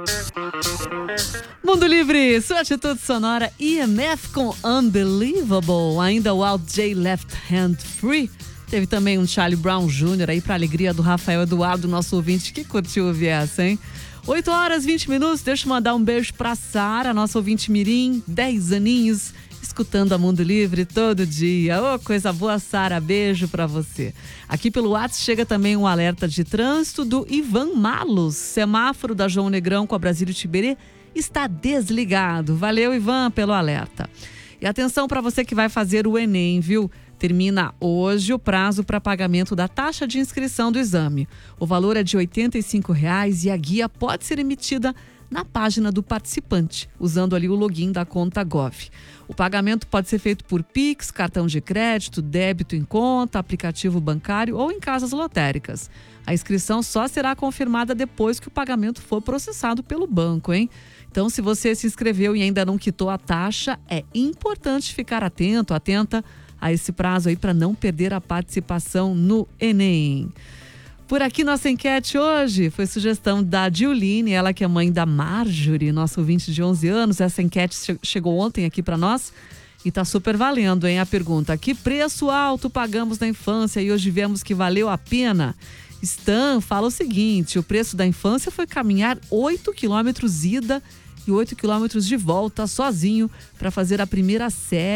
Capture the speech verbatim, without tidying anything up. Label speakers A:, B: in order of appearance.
A: Mundo Livre, sua atitude sonora. E M F com Unbelievable. Ainda o Alt J Left Hand Free. Teve também um Charlie Brown Júnior aí pra alegria do Rafael Eduardo, nosso ouvinte que curtiu ouvir essa, hein? oito horas e vinte minutos, deixa eu mandar um beijo pra Sara, nossa ouvinte mirim, dez aninhos, escutando a Mundo Livre todo dia. Ô, oh, coisa boa, Sara, beijo pra você. Aqui pelo WhatsApp chega também um alerta de trânsito do Ivan Malos. Semáforo da João Negrão com a Brasília Tiberê está desligado. Valeu, Ivan, pelo alerta. E atenção para você que vai fazer o Enem, viu? Termina hoje o prazo para pagamento da taxa de inscrição do exame. O valor é de oitenta e cinco reais e a guia pode ser emitida na página do participante, usando ali o login da conta Gov. O pagamento pode ser feito por Pix, cartão de crédito, débito em conta, aplicativo bancário ou em casas lotéricas. A inscrição só será confirmada depois que o pagamento for processado pelo banco, hein? Então, se você se inscreveu e ainda não quitou a taxa, é importante ficar atento, atenta a esse prazo aí para não perder a participação no Enem. Por aqui, nossa enquete hoje foi sugestão da Dioline, ela que é mãe da Marjorie, nosso ouvinte de onze anos. Essa enquete chegou ontem aqui para nós e tá super valendo, hein? A pergunta: que preço alto pagamos na infância e hoje vemos que valeu a pena? Stan fala o seguinte: o preço da infância foi caminhar oito quilômetros ida e oito quilômetros de volta sozinho para fazer a primeira série.